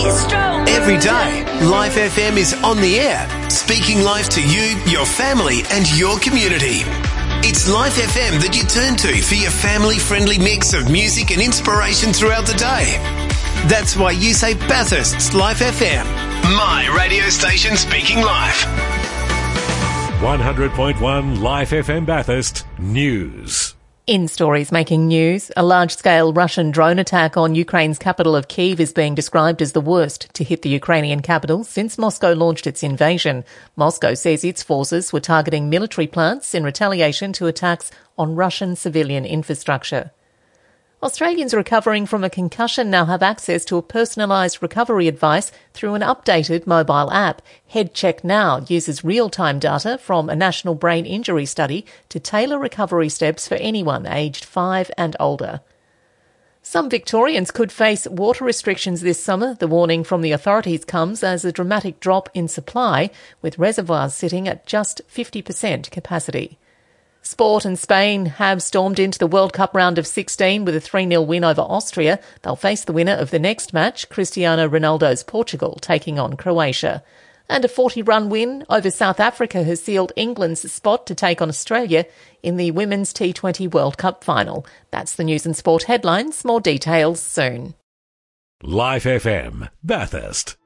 Every day, Life FM is on the air, speaking life to you, your family and your community. It's Life FM that you turn to for your family-friendly mix of music and inspiration throughout the day. That's why you say Bathurst's Life FM, my radio station speaking life. 100.1 Life FM Bathurst News. In stories making news, a large-scale Russian drone attack on Ukraine's capital of Kyiv is being described as the worst to hit the Ukrainian capital since Moscow launched its invasion. Moscow says its forces were targeting military plants in retaliation to attacks on Russian civilian infrastructure. Australians recovering from a concussion now have access to a personalised recovery advice through an updated mobile app. Head Check Now uses real-time data from a national brain injury study to tailor recovery steps for anyone aged 5 and older. Some Victorians could face water restrictions this summer. The warning from the authorities comes as a dramatic drop in supply, with reservoirs sitting at just 50% capacity. Sport and Spain have stormed into the World Cup round of 16 with a 3-0 win over Austria. They'll face the winner of the next match, Cristiano Ronaldo's Portugal, taking on Croatia. And a 40-run win over South Africa has sealed England's spot to take on Australia in the Women's T20 World Cup final. That's the news and sport headlines. More details soon. Life FM Bathurst.